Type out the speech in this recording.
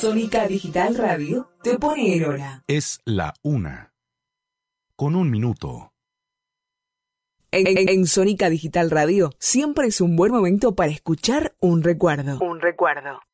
Sónica Digital Radio te pone en hora. Es la 1:01. En Sónica Digital Radio siempre es un buen momento para escuchar un recuerdo.